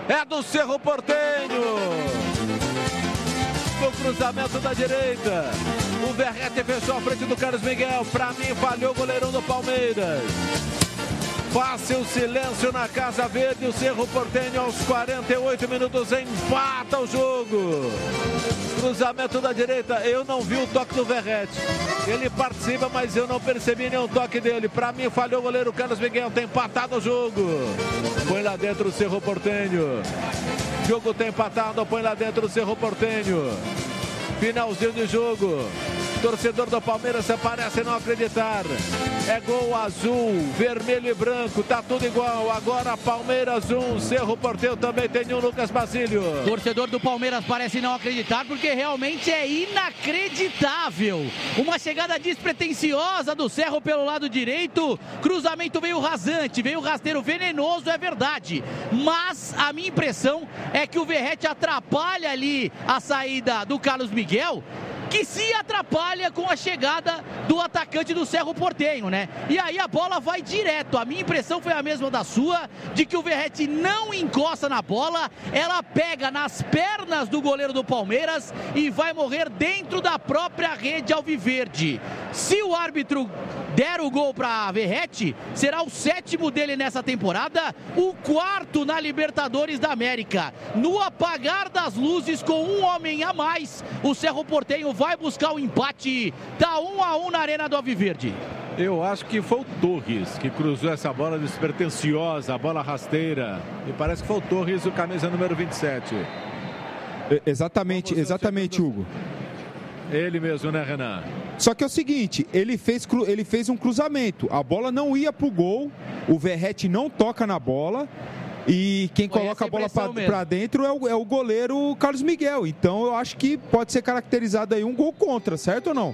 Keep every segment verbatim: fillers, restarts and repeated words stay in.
é do Cerro Porteño. No cruzamento da direita, o Verratti fechou a frente do Carlos Miguel. Para mim, falhou o goleirão do Palmeiras. Fácil silêncio na Casa Verde. O Cerro Porteño, aos quarenta e oito minutos, empata o jogo. Cruzamento da direita. Eu não vi o toque do Verratti. Ele participa, mas eu não percebi nenhum toque dele. Para mim, falhou o goleiro Carlos Miguel. Tem empatado o jogo. Põe lá dentro o Cerro Porteño. O jogo tem empatado. Põe lá dentro o Cerro Porteño. Finalzinho de jogo. Torcedor do Palmeiras parece não acreditar. É gol azul, vermelho e branco, tá tudo igual. Agora Palmeiras um, Cerro Porteño também tem um, Lucas Basílio. Torcedor do Palmeiras parece não acreditar porque realmente é inacreditável. Uma chegada despretensiosa do Cerro pelo lado direito. Cruzamento veio rasante, veio rasteiro, venenoso, é verdade. Mas a minha impressão é que o Verratti atrapalha ali a saída do Carlos Miguel, que se atrapalha com a chegada do atacante do Cerro Porteño, né? E aí a bola vai direto. A minha impressão foi a mesma da sua, de que o Verratti não encosta na bola, ela pega nas pernas do goleiro do Palmeiras e vai morrer dentro da própria rede alviverde. Se o árbitro der o gol para Verratti, será o sétimo dele nessa temporada, o quarto na Libertadores da América. No apagar das luzes, com um homem a mais, o Cerro Porteño vai buscar o empate. Tá um a um na Arena do Alviverde. Eu acho que foi o Torres que cruzou essa bola despretensiosa, a bola rasteira. E parece que foi o Torres, o camisa número vinte e sete. Exatamente, exatamente, Hugo. Ele mesmo, né, Renan? Só que é o seguinte, ele fez, ele fez um cruzamento, a bola não ia pro gol, o Verratti não toca na bola e quem Foi coloca a bola para dentro é o, é o goleiro Carlos Miguel. Então eu acho que pode ser caracterizado aí um gol contra, certo ou não?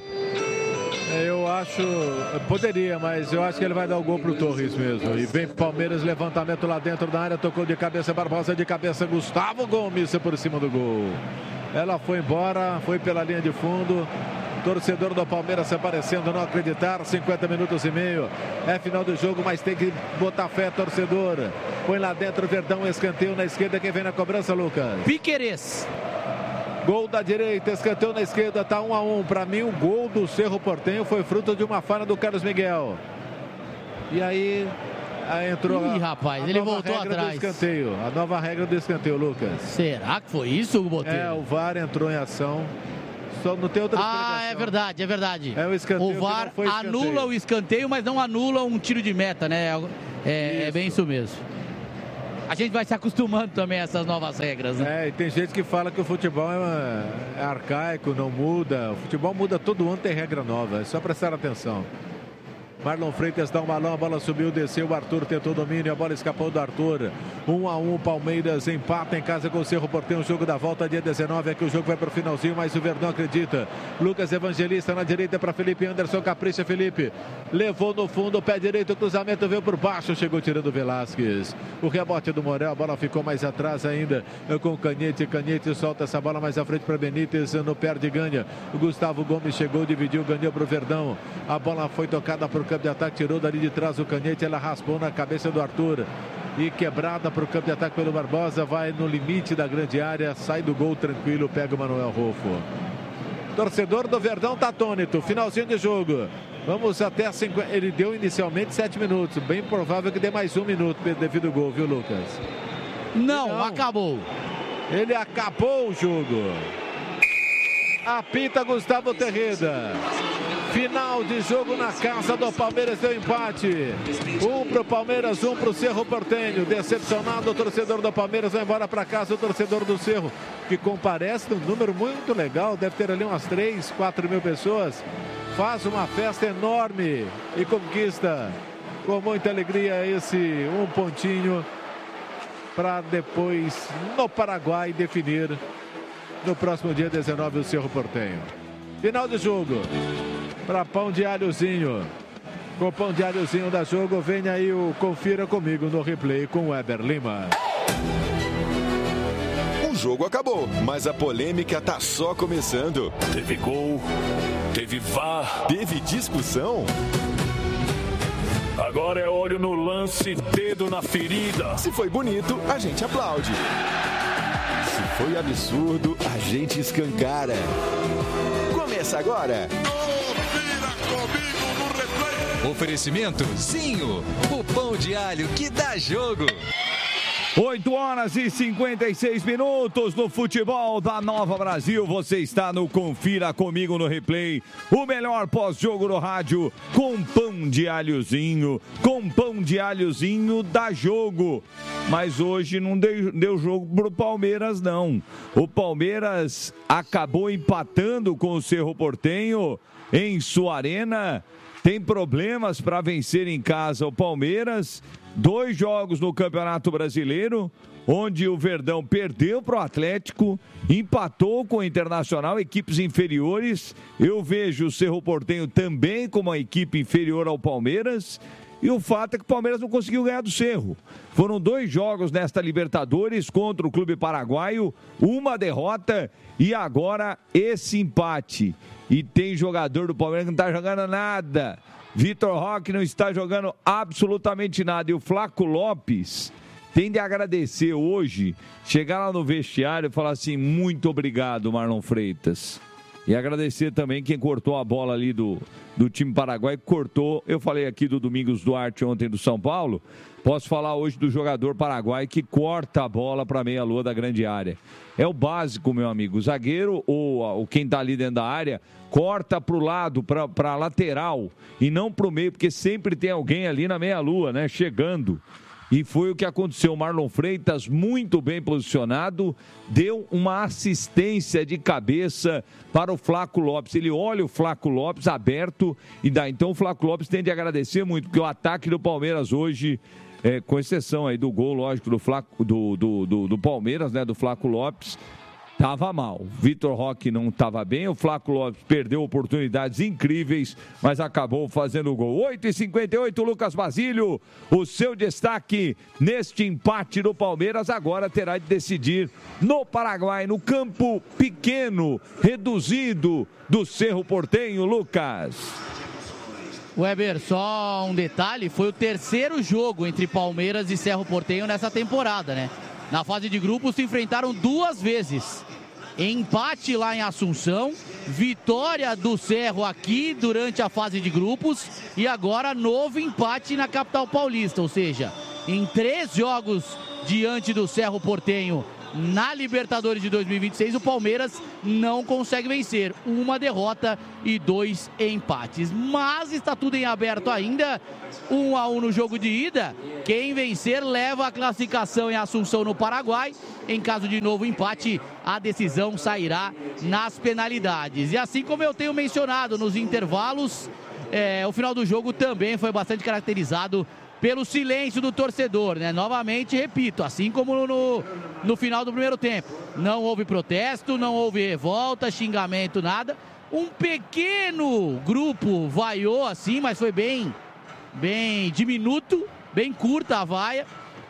Eu acho, poderia, mas eu acho que ele vai dar o gol pro Torres mesmo. E vem Palmeiras, levantamento lá dentro da área, tocou de cabeça, Barbosa de cabeça, Gustavo Gomes por cima do gol. Ela foi embora, foi pela linha de fundo. Torcedor do Palmeiras aparecendo, não acreditar. cinquenta minutos e meio. É final do jogo, mas tem que botar fé, torcedor. Põe lá dentro, Verdão, escanteio na esquerda. Quem vem na cobrança, Lucas? Piquerez. Gol da direita, escanteio na esquerda, tá um a um. Para mim, o gol do Cerro Porteño foi fruto de uma falha do Carlos Miguel. E aí, aí entrou Ih, a, rapaz, a ele nova voltou regra atrás. do escanteio. A nova regra do escanteio, Lucas. Será que foi isso, Hugo Botelho? É, o V A R entrou em ação. Só não tem outra explicação. Ah, é verdade, é verdade. É o escanteio. O V A R que não foi escanteio. anula o escanteio, mas não anula um tiro de meta, né? É, é bem isso mesmo. A gente vai se acostumando também a essas novas regras, né? É, e tem gente que fala que o futebol é, é arcaico, não muda. O futebol muda todo ano, tem regra nova. É só prestar atenção. Marlon Freitas dá um balão, a bola subiu, desceu, o Arthur tentou domínio, a bola escapou do Arthur. um a um, Palmeiras empata em casa com o Cerro Porteño, o jogo da volta dia dezenove, aqui o jogo vai para o finalzinho, mas o Verdão acredita. Lucas Evangelista na direita para Felipe Anderson, capricha Felipe, levou no fundo, o pé direito, o cruzamento veio por baixo, chegou tirando o Velasquez. O rebote do Morel, a bola ficou mais atrás ainda com o Canhete, Canhete solta essa bola mais à frente para Benítez, no perde ganha. O Gustavo Gomes chegou, dividiu, ganhou para o Verdão. A bola foi tocada para o campo de ataque, tirou dali de trás o Canhete, ela raspou na cabeça do Arthur e quebrada para o campo de ataque pelo Barbosa, vai no limite da grande área, sai do gol tranquilo, pega o Manuel Rofo. Torcedor do Verdão tá atônito, finalzinho de jogo, vamos até cinquenta, ele deu inicialmente sete minutos, bem provável que dê mais um minuto devido ao gol, viu, Lucas? Não, não, acabou. Ele acabou o jogo. Apita Gustavo Terreda. Final de jogo na casa do Palmeiras, deu empate. Um pro Palmeiras, um pro Cerro Porteño. Decepcionado o torcedor do Palmeiras, vai embora para casa o torcedor do Cerro, que comparece num número muito legal, deve ter ali umas três, quatro mil pessoas. Faz uma festa enorme e conquista com muita alegria esse um pontinho para depois no Paraguai definir no próximo dia dezenove o Cerro Porteño. Final de jogo para pão de alhozinho. Com pão de alhozinho da jogo, vem aí o Confira Comigo no replay com Weber Lima. O jogo acabou, mas a polêmica tá só começando. Teve gol, teve V A R, teve discussão. Agora é olho no lance, dedo na ferida. Se foi bonito, a gente aplaude. Se foi absurdo, a gente escancara. Começa agora. Oferecimento Zinho, o pão de alho que dá jogo. oito horas e cinquenta e seis minutos no futebol da Nova Brasil. Você está no Confira Comigo no Replay. O melhor pós-jogo no rádio com pão de alhozinho. Com pão de alhozinho dá jogo. Mas hoje não deu, deu jogo pro Palmeiras, não. O Palmeiras acabou empatando com o Cerro Porteño em sua arena. Tem problemas para vencer em casa o Palmeiras. Dois jogos no Campeonato Brasileiro, onde o Verdão perdeu para o Atlético, empatou com o Internacional, equipes inferiores. Eu vejo o Cerro Porteño também como uma equipe inferior ao Palmeiras. E o fato é que o Palmeiras não conseguiu ganhar do Cerro. Foram dois jogos nesta Libertadores contra o Clube Paraguaio, uma derrota e agora esse empate. E tem jogador do Palmeiras que não está jogando nada. Vitor Roque não está jogando absolutamente nada. E o Flaco Lopes tem de agradecer hoje, chegar lá no vestiário e falar assim, muito obrigado, Marlon Freitas. E agradecer também quem cortou a bola ali do, do time paraguaio, cortou. Eu falei aqui do Domingos Duarte ontem do São Paulo. Posso falar hoje do jogador paraguaio que corta a bola para a meia-lua da grande área. É o básico, meu amigo. O zagueiro ou, ou quem está ali dentro da área, corta para o lado, para a lateral e não para o meio, porque sempre tem alguém ali na meia-lua, né? Chegando. E foi o que aconteceu. O Marlon Freitas, muito bem posicionado, deu uma assistência de cabeça para o Flaco Lopes. Ele olha o Flaco Lopes aberto e dá. Então o Flaco Lopes tem de agradecer muito, porque o ataque do Palmeiras hoje, é, com exceção aí do gol, lógico, do, Flaco, do, do, do, do Palmeiras, né, do Flaco Lopes, estava mal. Vitor Roque não estava bem, o Flaco Lopes perdeu oportunidades incríveis, mas acabou fazendo o gol. oito e cinquenta e oito, Lucas Basílio, o seu destaque neste empate do Palmeiras agora terá de decidir no Paraguai, no campo pequeno, reduzido do Cerro Porteño, Lucas. Weber, só um detalhe, foi o terceiro jogo entre Palmeiras e Cerro Porteño nessa temporada, né? Na fase de grupos se enfrentaram duas vezes. Empate lá em Assunção, vitória do Cerro aqui durante a fase de grupos e agora novo empate na capital paulista. Ou seja, em três jogos diante do Cerro Porteño na Libertadores de dois mil e vinte e seis, o Palmeiras não consegue vencer. Uma derrota e dois empates. Mas está tudo em aberto ainda. Um a um no jogo de ida. Quem vencer leva a classificação em Assunção, no Paraguai. Em caso de novo empate, a decisão sairá nas penalidades. E assim como eu tenho mencionado nos intervalos, é, o final do jogo também foi bastante caracterizado pelo silêncio do torcedor, né? Novamente, repito, assim como no, no final do primeiro tempo. Não houve protesto, não houve revolta, xingamento, nada. Um pequeno grupo vaiou assim, mas foi bem, bem diminuto, bem curta a vaia.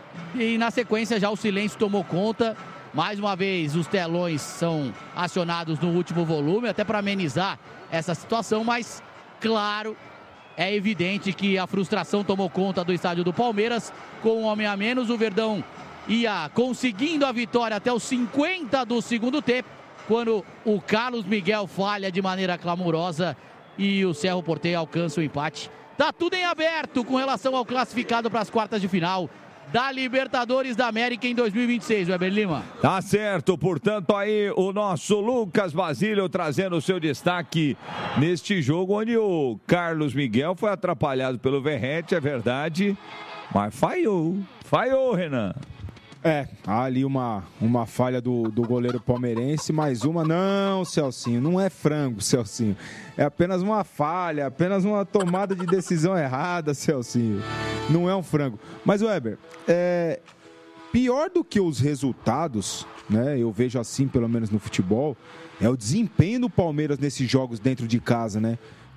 E na sequência já o silêncio tomou conta. Mais uma vez os telões são acionados no último volume, até para amenizar essa situação, mas claro, é evidente que a frustração tomou conta do estádio do Palmeiras. Com um homem a menos, o Verdão ia conseguindo a vitória até os cinquenta do segundo tempo, quando o Carlos Miguel falha de maneira clamorosa e o Cerro Porteño alcança o empate. Tá tudo em aberto com relação ao classificado para as quartas de final da Libertadores da América em dois mil e vinte e seis, Weber Lima. Tá certo, portanto aí o nosso Lucas Basílio trazendo o seu destaque neste jogo onde o Carlos Miguel foi atrapalhado pelo Verrete, é verdade, mas falhou, falhou, Renan. É, há ali uma, uma falha do, do goleiro palmeirense, mais uma, não, Celcinho, não é frango, Celcinho, é apenas uma falha, apenas uma tomada de decisão errada, Celcinho, não é um frango. Mas, Weber, é, pior do que os resultados, né, eu vejo assim, pelo menos no futebol, é o desempenho do Palmeiras nesses jogos dentro de casa, né?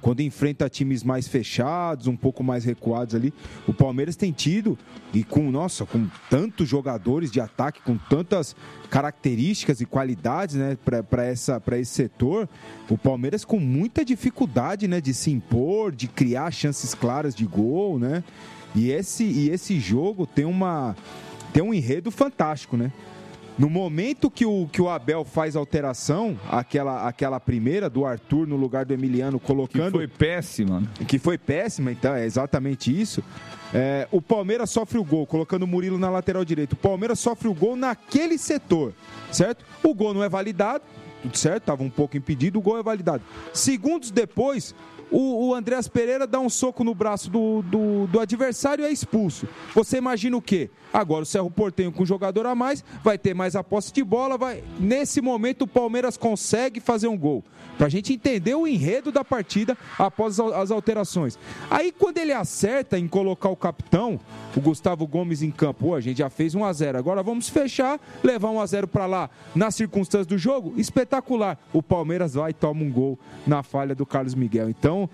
quando enfrenta times mais fechados, um pouco mais recuados ali, o Palmeiras tem tido, e com, nossa, com tantos jogadores de ataque, com tantas características e qualidades, né, para essa, para esse setor, o Palmeiras com muita dificuldade, né, de se impor, de criar chances claras de gol, né? E esse, e esse jogo tem uma tem um enredo fantástico, né? No momento que o, que o Abel faz a alteração, aquela, aquela primeira do Arthur no lugar do Emiliano, colocando... Que foi péssima. Que foi péssima, então, é exatamente isso. É, o Palmeiras sofre o gol, colocando o Murilo na lateral direita. O Palmeiras sofre o gol naquele setor, certo? O gol não é validado, tudo certo, estava um pouco impedido, o gol é validado. Segundos depois... O, o Andreas Pereira dá um soco no braço do, do, do adversário e é expulso. Você imagina o quê? Agora o Cerro Porteño com um jogador a mais, vai ter mais a posse de bola, vai... nesse momento o Palmeiras consegue fazer um gol. Pra gente entender o enredo da partida após as alterações. Aí quando ele acerta em colocar o capitão, o Gustavo Gomes em campo, pô, a gente já fez um a zero, agora vamos fechar, levar um a zero pra lá, nas circunstâncias do jogo, espetacular. O Palmeiras vai e toma um gol na falha do Carlos Miguel. Então,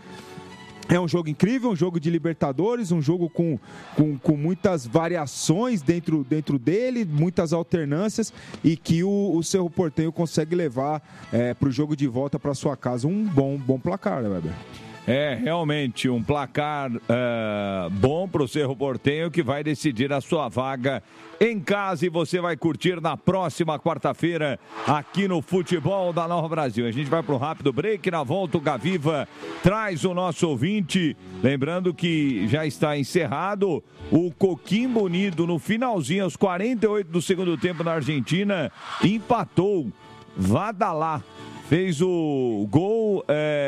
é um jogo incrível, um jogo de Libertadores, um jogo com, com, com muitas variações dentro, dentro dele, muitas alternâncias, e que o, o Cerro Porteño consegue levar é, para o jogo de volta para sua casa um bom, bom placar, né, Weber? É, realmente, um placar uh, bom para o Cerro Porteño, que vai decidir a sua vaga em casa, e você vai curtir na próxima quarta-feira aqui no Futebol da Nova Brasil. A gente vai para um rápido break, na volta o Gaviva traz o nosso ouvinte, lembrando que já está encerrado o Coquimbo Unido no finalzinho, aos quarenta e oito do segundo tempo na Argentina, empatou. Vadalá fez o gol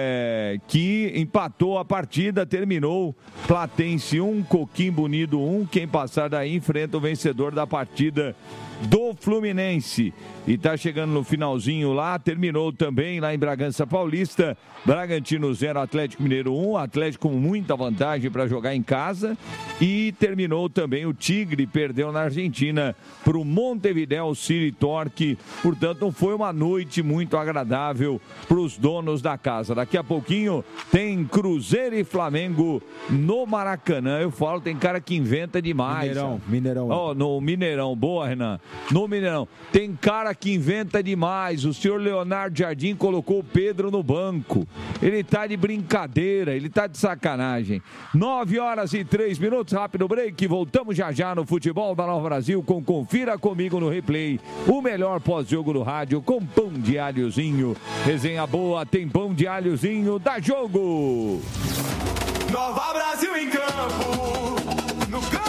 é, que empatou a partida, terminou Platense um, Coquimbo Unido um. Quem passar daí enfrenta o vencedor da partida do Fluminense. E tá chegando no finalzinho lá, terminou também lá em Bragança Paulista, Bragantino zero, Atlético Mineiro um, Atlético com muita vantagem para jogar em casa, e terminou também o Tigre, perdeu na Argentina para o Montevideo City Torque. Portanto, não foi uma noite muito agradável para os donos da casa. Daqui a pouquinho tem Cruzeiro e Flamengo no Maracanã. Eu falo, tem cara que inventa demais. Mineirão, Mineirão. Oh, no Mineirão, boa, Renan. No Mineirão. Tem cara que inventa demais. O senhor Leonardo Jardim colocou o Pedro no banco. Ele tá de brincadeira, ele tá de sacanagem. Nove horas e três minutos, rápido break. Voltamos já já no Futebol da Nova Brasil com Confira Comigo no Replay. O melhor pós-jogo do rádio com pão de alhozinho. Resenha boa, tem pão de alhozinho, dá jogo! Nova Brasil em campo, no campo.